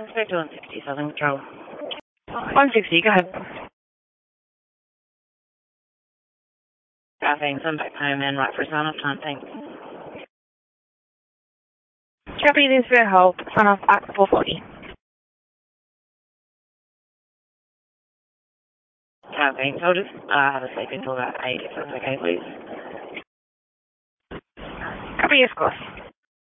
Inspector 160, Southern Control. 160, go ahead. Thanks, I'm back home and right for a sign-off time, thanks. Copy this for hold, sign-off at 440. Thanks, I'll just have a sleep until about 8, if that's okay, please. Copy, of course.